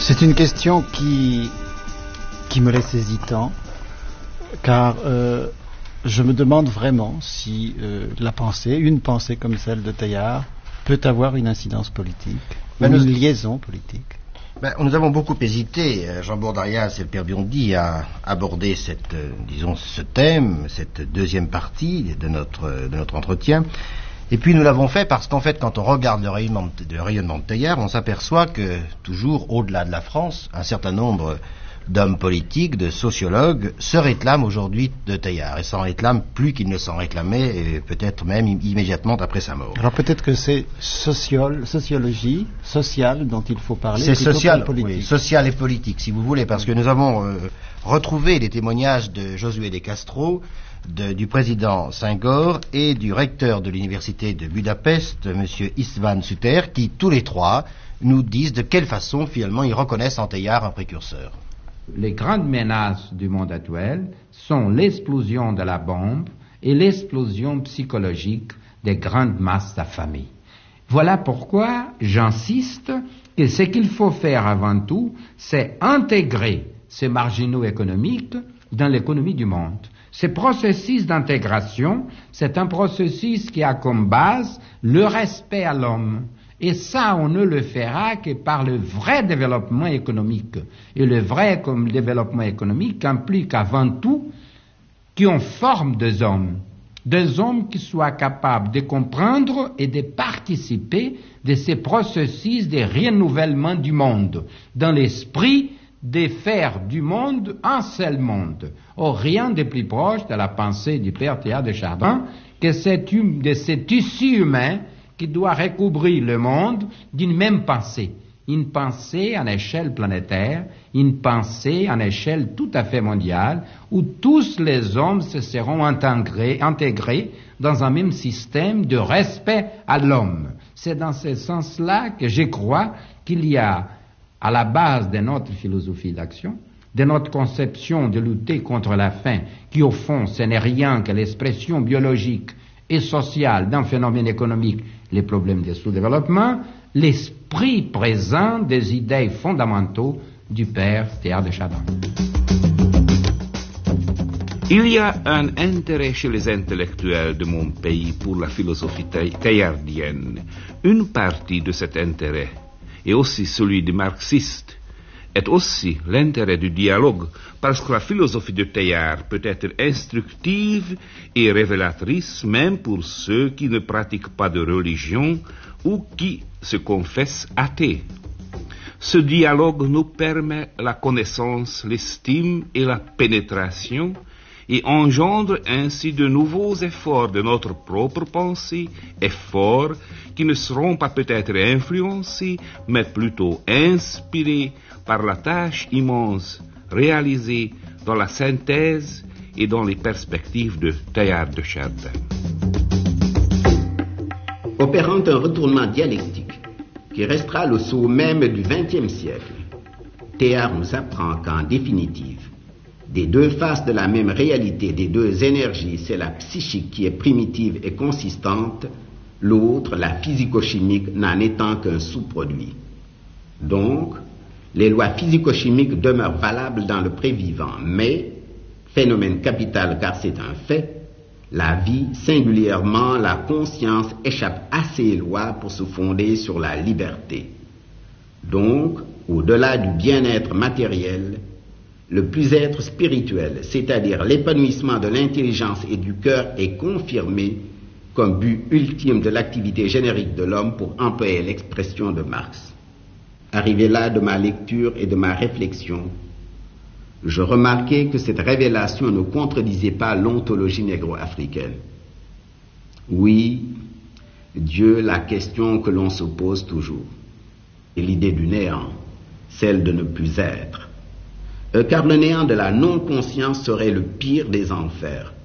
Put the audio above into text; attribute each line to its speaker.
Speaker 1: C'est une question qui me laisse hésitant, car je me demande vraiment si une pensée comme celle de Teilhard peut avoir une incidence politique, une liaison politique.
Speaker 2: Nous avons beaucoup hésité, Jean Bourdarias et le Père Biondi, à aborder ce thème, cette deuxième partie de notre entretien. Et puis nous l'avons fait parce qu'en fait, quand on regarde le rayonnement de Teilhard, on s'aperçoit que toujours au-delà de la France, un certain nombre d'hommes politiques, de sociologues, se réclament aujourd'hui de Teilhard et s'en réclament plus qu'ils ne s'en réclamaient, et peut-être même immédiatement après sa mort.
Speaker 1: Alors peut-être que c'est sociologie sociale dont il faut parler.
Speaker 2: C'est social, oui, social et politique, si vous voulez, parce que nous avons retrouvé des témoignages de Josué de Castro, du président Senghor et du recteur de l'université de Budapest, M. István Suter, qui tous les trois nous disent de quelle façon finalement ils reconnaissent en Teilhard un précurseur.
Speaker 3: Les grandes menaces du monde actuel sont l'explosion de la bombe et l'explosion psychologique des grandes masses affamées. Voilà pourquoi j'insiste que ce qu'il faut faire avant tout, c'est intégrer ces marginaux économiques dans l'économie du monde. Ce processus d'intégration, c'est un processus qui a comme base le respect à l'homme. Et ça, on ne le fera que par le vrai développement économique. Et le vrai développement économique implique avant tout qu'on forme des hommes qui soient capables de comprendre et de participer de ces processus de renouvellement du monde, dans l'esprit de faire du monde un seul monde. Or, rien de plus proche de la pensée du père Teilhard de Chardin que de ce tissu humain qui doit recouvrir le monde d'une même pensée. Une pensée à l'échelle planétaire, une pensée à l'échelle tout à fait mondiale, où tous les hommes se seront intégrés dans un même système de respect à l'homme. C'est dans ce sens-là que je crois qu'il y a, à la base de notre philosophie d'action, de notre conception de lutter contre la faim, qui au fond ce n'est rien que l'expression biologique et sociale d'un phénomène économique, les problèmes de sous-développement, l'esprit présent des idées fondamentaux du père Teilhard de Chardin.
Speaker 4: Il y a un intérêt chez les intellectuels de mon pays pour la philosophie teilhardienne. Une partie de cet intérêt, et aussi celui des marxistes, est aussi l'intérêt du dialogue, parce que la philosophie de Teilhard peut être instructive et révélatrice même pour ceux qui ne pratiquent pas de religion ou qui se confessent athées. Ce dialogue nous permet la connaissance, l'estime et la pénétration et engendre ainsi de nouveaux efforts de notre propre pensée, efforts qui ne seront pas peut-être influencés, mais plutôt inspirés par la tâche immense réalisée dans la synthèse et dans les perspectives de Teilhard de Chardin.
Speaker 5: Opérant un retournement dialectique qui restera le sceau même du XXe siècle, Teilhard nous apprend qu'en définitive, des deux faces de la même réalité, des deux énergies, c'est la psychique qui est primitive et consistante, l'autre, la physico-chimique, n'en étant qu'un sous-produit. Donc, les lois physico-chimiques demeurent valables dans le prévivant, mais, phénomène capital car c'est un fait, la vie, singulièrement la conscience, échappe à ces lois pour se fonder sur la liberté. Donc, au-delà du bien-être matériel, le plus-être spirituel, c'est-à-dire l'épanouissement de l'intelligence et du cœur, est confirmé comme but ultime de l'activité générique de l'homme, pour employer l'expression de Marx. Arrivé là de ma lecture et de ma réflexion, je remarquai que cette révélation ne contredisait pas l'ontologie négro-africaine. Oui, Dieu, la question que l'on se pose toujours, et l'idée du néant, celle de ne plus être. Car le néant de la non-conscience serait le pire des enfers.